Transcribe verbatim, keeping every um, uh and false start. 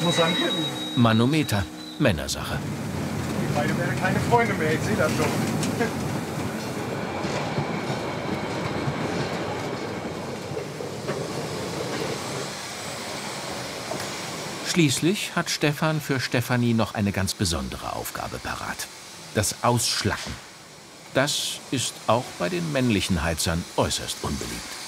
Muss an ihr liegen. Manometer, Männersache. Die beiden werden keine Freunde mehr, ich sehe das schon. Schließlich hat Stefan für Stefanie noch eine ganz besondere Aufgabe parat. Das Ausschlacken. Das ist auch bei den männlichen Heizern äußerst unbeliebt.